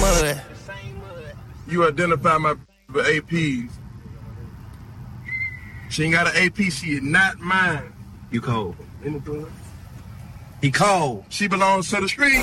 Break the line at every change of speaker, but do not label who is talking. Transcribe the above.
mud.
You identify my with APs. She ain't got an AP, she is not mine.
You cold.
In the blood.
He cold.
She belongs to the street.